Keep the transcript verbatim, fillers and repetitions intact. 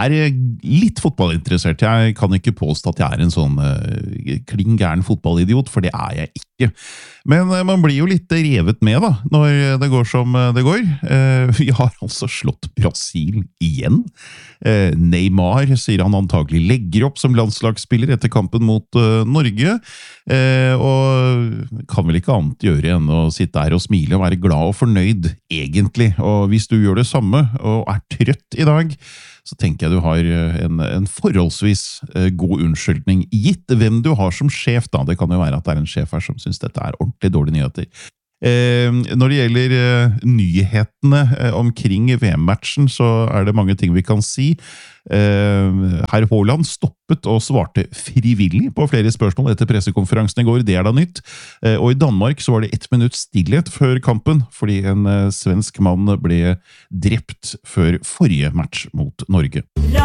er litt fotballinteressert. Jeg kan ikke påstå at jeg er en sånn uh, klingern fotballidiot, for det er jeg ikke. Men uh, man blir jo litt revet med da, når det går som det går. Uh, vi har altså slått Brasil igjen. Uh, Neymar sier han antagelig legger opp som landslagsspiller etter kampen mot uh, Norge, uh, og kan vel ikke annet gjøre enn å sitte her og smile og være glad og fornøyd, egentlig. Og hvis du gjør det samme, og er trøtt i dag, så tenker jeg du har en, en forholdsvis god unnskyldning, gitt hvem du har som sjef da. Det kan jo være at det er en sjef her som synes dette er ordentlig dårlige nyheter. Eh, når det gjelder eh, nyhetene eh, omkring V M-matchen, så er det mange ting vi kan si. Eh, Herr Haaland stoppet og svarte frivillig på flere spørsmål etter pressekonferansen i går, det er da nytt. Eh, og i Danmark så var det ett minutt stillhet før kampen, fordi en eh, svensk mann ble drept før forrige match mot Norge.